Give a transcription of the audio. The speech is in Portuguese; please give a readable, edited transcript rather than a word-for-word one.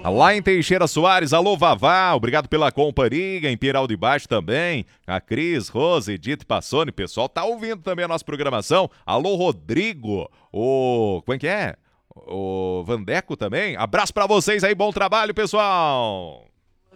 Lá em Teixeira Soares, alô Vavá, obrigado pela companhia, em Piral de Baixo também, a Cris, Rose, Edith Passoni, pessoal tá ouvindo também a nossa programação, alô Rodrigo, como é que é? O Vandeco também, abraço pra vocês aí, bom trabalho pessoal!